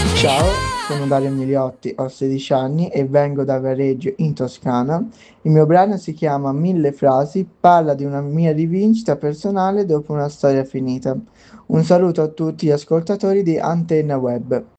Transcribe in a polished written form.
Ciao, sono Dario Migliotti, ho 16 anni e vengo da Viareggio in Toscana. Il mio brano si chiama Mille frasi, parla di una mia rivincita personale dopo una storia finita. Un saluto a tutti gli ascoltatori di Antenna Web.